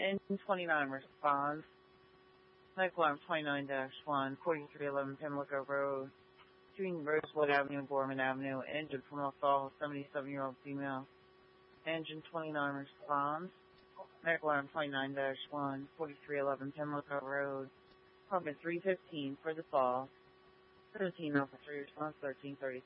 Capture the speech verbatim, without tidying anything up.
Engine twenty-nine responds. Medical Alarm twenty-nine dash one, forty-three eleven Pimlico Road, between Rosewood Avenue and Gorman Avenue. Engine from assault, seventy-seven-year-old female. Engine twenty-nine responds. Medical Alarm twenty-nine dash one, forty-three eleven Pimlico Road, apartment three fifteen for the fall. seventeen oh three response, thirteen thirty-six.